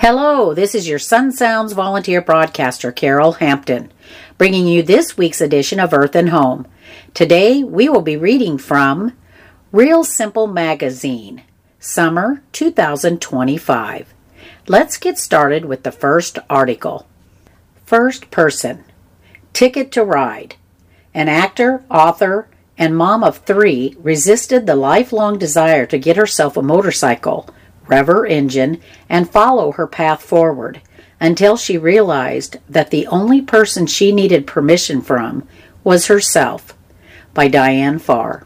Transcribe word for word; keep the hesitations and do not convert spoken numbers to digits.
Hello, this is your Sun Sounds volunteer broadcaster, Carol Hampton, bringing you this week's edition of Earth and Home. Today, we will be reading from Real Simple Magazine, Summer two thousand twenty-five. Let's get started with the first article. First person, Ticket to Ride. An actor, author, and mom of three resisted the lifelong desire to get herself a motorcycle, rev her engine, and follow her path forward until she realized that the only person she needed permission from was herself. By Diane Farr.